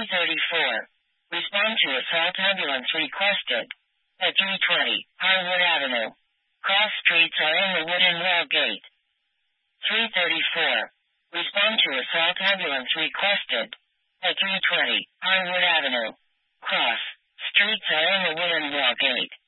234. Respond to assault ambulance requested. At 320, Harwood Avenue. Cross streets are in the wooden rail gate. 334. Respond to assault ambulance requested. At 320, Harwood Avenue. Cross streets are in the wooden rail gate.